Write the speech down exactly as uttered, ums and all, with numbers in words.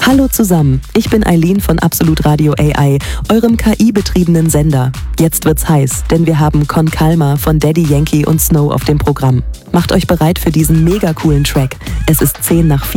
Hallo zusammen, ich bin Eileen von Absolut Radio A I, eurem K I-betriebenen Sender. Jetzt wird's heiß, denn wir haben Con Calma von Daddy Yankee und Snow auf dem Programm. Macht euch bereit für diesen mega coolen Track. Es ist zehn nach vier.